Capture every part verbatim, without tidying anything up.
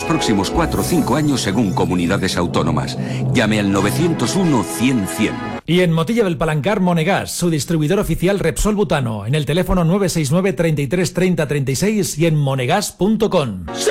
próximos cuatro o cinco años según comunidades autónomas. Llame al novecientos uno cien cien. Y en Motilla del Palancar, Monegas, su distribuidor oficial Repsol Butano, en el teléfono nueve seis nueve, treinta y tres, treinta, treinta y seis y en monegas punto com. ¡Sí!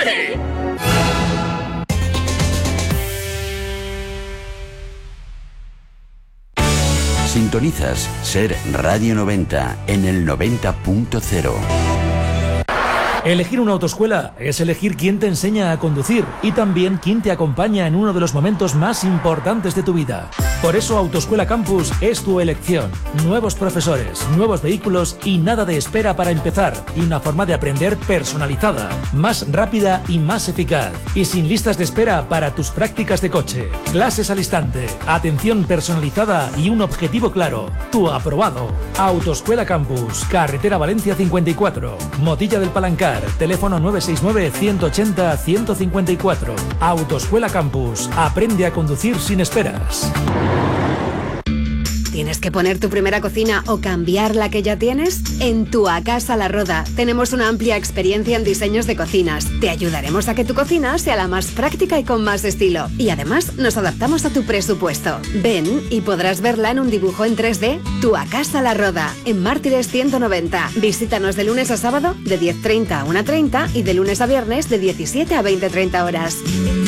Sintonizas Ser Radio noventa en el noventa punto cero. Elegir una autoescuela es elegir quién te enseña a conducir y también quién te acompaña en uno de los momentos más importantes de tu vida. Por eso Autoescuela Campus es tu elección. Nuevos profesores, nuevos vehículos y nada de espera para empezar. Y una forma de aprender personalizada, más rápida y más eficaz. Y sin listas de espera para tus prácticas de coche. Clases al instante, atención personalizada y un objetivo claro. Tu aprobado. Autoescuela Campus, Carretera Valencia cincuenta y cuatro, Motilla del Palancar. Teléfono nueve seis nueve, ciento ochenta, ciento cincuenta y cuatro. Autoescuela Campus. Aprende a conducir sin esperas. ¿Tienes que poner tu primera cocina o cambiar la que ya tienes? En Tu A Casa La Roda tenemos una amplia experiencia en diseños de cocinas. Te ayudaremos a que tu cocina sea la más práctica y con más estilo. Y además nos adaptamos a tu presupuesto. Ven y podrás verla en un dibujo en tres D. Tu A Casa La Roda, en Mártires ciento noventa. Visítanos de lunes a sábado de diez treinta a una treinta y de lunes a viernes de diecisiete a veinte treinta horas.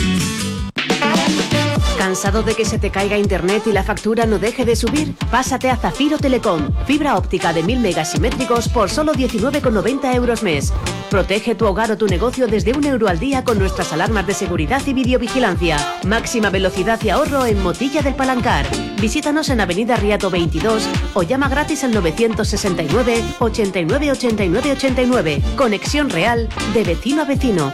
¿Cansado de que se te caiga internet y la factura no deje de subir? Pásate a Zafiro Telecom. Fibra óptica de mil megas simétricos por solo diecinueve con noventa euros mes. Protege tu hogar o tu negocio desde un euro al día con nuestras alarmas de seguridad y videovigilancia. Máxima velocidad y ahorro en Motilla del Palancar. Visítanos en Avenida Riato veintidós o llama gratis al novecientos sesenta y nueve, ochenta y nueve, ochenta y nueve, ochenta y nueve. Conexión real de vecino a vecino.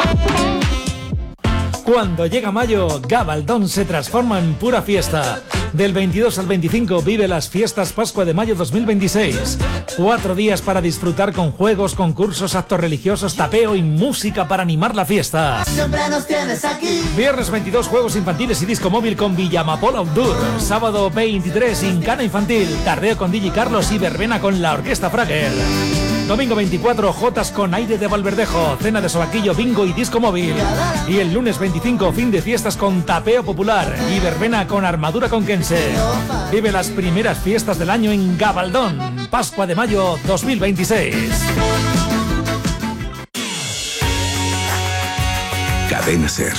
Cuando llega mayo, Gabaldón se transforma en pura fiesta. Del veintidós al veinticinco vive las fiestas Pascua de Mayo dos mil veintiséis. Cuatro días para disfrutar con juegos, concursos, actos religiosos, tapeo y música para animar la fiesta. Siempre nos tienes aquí. Viernes veintidós, juegos infantiles y disco móvil con Villamapola Outdoor. Sábado veintitrés, Incana Infantil, tardeo con D J Carlos y verbena con la Orquesta Frager. Domingo veinticuatro, Jotas con aire de Valverdejo, cena de sobaquillo, bingo y disco móvil. Y el lunes veinticinco, fin de fiestas con tapeo popular y verbena con armadura conquense. Vive las primeras fiestas del año en Gabaldón. Pascua de Mayo dos mil veintiséis. Cadena Ser.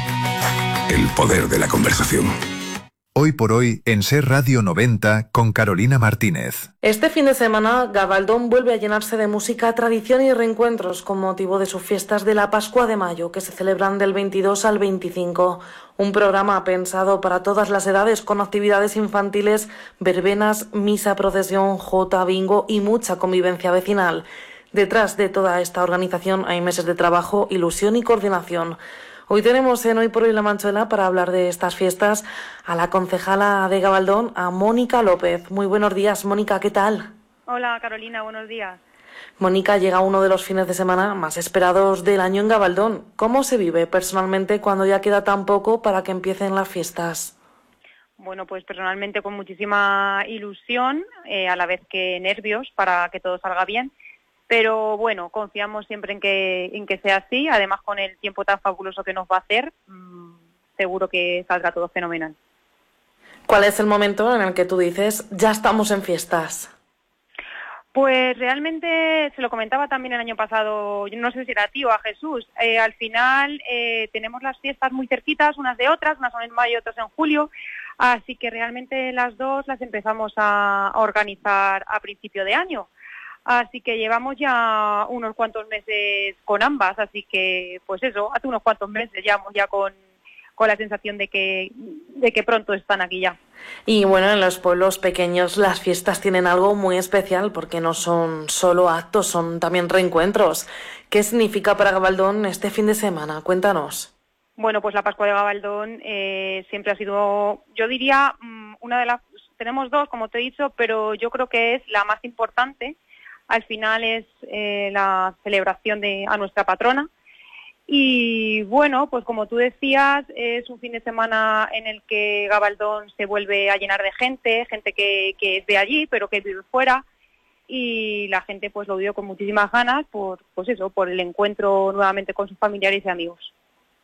El poder de la conversación. Hoy por hoy en Ser Radio noventa con Carolina Martínez. Este fin de semana, Gabaldón vuelve a llenarse de música, tradición y reencuentros con motivo de sus fiestas de la Pascua de Mayo, que se celebran del veintidós al veinticinco. Un programa pensado para todas las edades con actividades infantiles, verbenas, misa, procesión, jota, bingo y mucha convivencia vecinal. Detrás de toda esta organización hay meses de trabajo, ilusión y coordinación. Hoy tenemos en Hoy por Hoy La Manchuela para hablar de estas fiestas a la concejala de Gabaldón, a Mónica López. Muy buenos días, Mónica, ¿qué tal? Hola, Carolina, buenos días. Mónica, llega uno de los fines de semana más esperados del año en Gabaldón. ¿Cómo se vive personalmente cuando ya queda tan poco para que empiecen las fiestas? Bueno, pues personalmente con muchísima ilusión, eh, a la vez que nervios para que todo salga bien. Pero bueno, confiamos siempre en que en que sea así. Además, con el tiempo tan fabuloso que nos va a hacer, mmm, seguro que saldrá todo fenomenal. ¿Cuál es el momento en el que tú dices, ya estamos en fiestas? Pues realmente se lo comentaba también el año pasado, yo no sé si era a ti o a Jesús. Eh, al final eh, tenemos las fiestas muy cerquitas unas de otras, unas son en mayo y otras en julio. Así que realmente las dos las empezamos a, a organizar a principio de año. Así que llevamos ya unos cuantos meses con ambas, así que pues eso, hace unos cuantos meses llevamos ya con, con la sensación de que, de que pronto están aquí ya. Y bueno, en los pueblos pequeños las fiestas tienen algo muy especial porque no son solo actos, son también reencuentros. ¿Qué significa para Gabaldón este fin de semana? Cuéntanos. Bueno, pues la Pascua de Gabaldón eh, siempre ha sido, yo diría, una de las, tenemos dos, como te he dicho, pero yo creo que es la más importante. Al final es eh, la celebración de a nuestra patrona y bueno, pues como tú decías, es un fin de semana en el que Gabaldón se vuelve a llenar de gente, gente que, que es de allí pero que vive fuera y la gente pues lo vive con muchísimas ganas por pues eso, por el encuentro nuevamente con sus familiares y amigos.